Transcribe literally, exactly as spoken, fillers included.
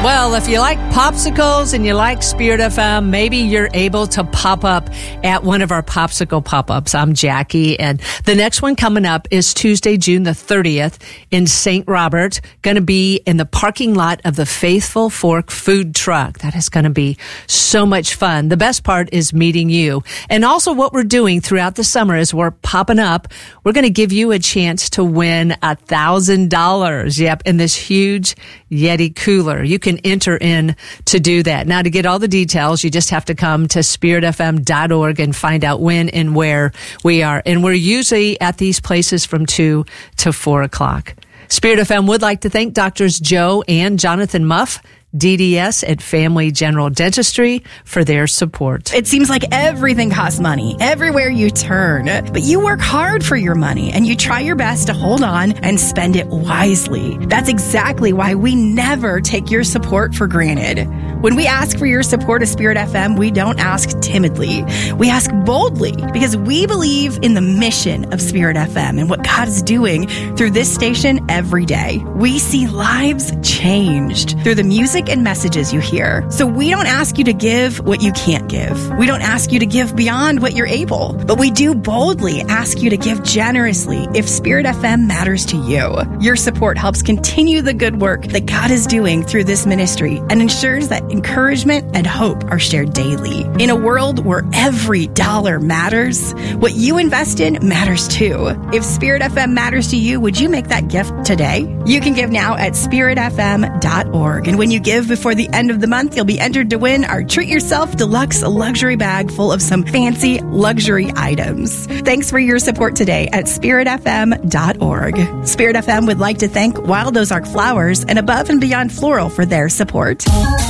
Well, if you like popsicles and you like Spirit F M, maybe you're able to pop up at one of our popsicle pop-ups. I'm Jackie, and the next one coming up is Tuesday, June the thirtieth in Saint Robert. Going to be in the parking lot of the Faithful Fork food truck. That is going to be so much fun. The best part is meeting you. And also what we're doing throughout the summer is we're popping up. We're going to give you a chance to win a thousand dollars. Yep, in this huge Yeti cooler. You can enter in to do that. Now, to get all the details, you just have to come to spirit f m dot org and find out when and where we are. And we're usually at these places from two to four o'clock. Spirit F M would like to thank Doctors Joe and Jonathan Muff, D D S at Family General Dentistry, for their support. It seems like everything costs money everywhere you turn, but you work hard for your money and you try your best to hold on and spend it wisely. That's exactly why we never take your support for granted. When we ask for your support of Spirit F M, we don't ask timidly. We ask boldly because we believe in the mission of Spirit F M and what God is doing through this station every day. We see lives changed through the music and messages you hear. So we don't ask you to give what you can't give. We don't ask you to give beyond what you're able, but we do boldly ask you to give generously if Spirit F M matters to you. Your support helps continue the good work that God is doing through this ministry and ensures that encouragement and hope are shared daily. In a world where every dollar matters, what you invest in matters too. If Spirit F M matters to you, would you make that gift today? You can give now at spirit f m dot org. And when you give before the end of the month, you'll be entered to win our Treat Yourself Deluxe luxury bag full of some fancy luxury items. Thanks for your support today at spirit f m dot org. Spirit F M would like to thank Wild Ozark Flowers and Above and Beyond Floral for their support.